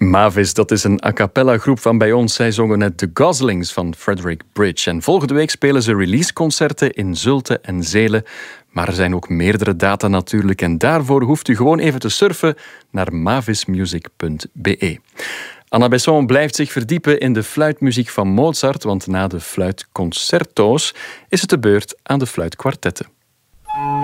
Mavis, dat is een a cappella groep van bij ons. Zij zongen net The Goslings van Frederick Bridge. En volgende week spelen ze releaseconcerten in Zulte en Zelen. Maar er zijn ook meerdere data natuurlijk. En daarvoor hoeft u gewoon even te surfen naar mavismusic.be. Anna Besson blijft zich verdiepen in de fluitmuziek van Mozart, want na de fluitconcerto's is het de beurt aan de fluitkwartetten.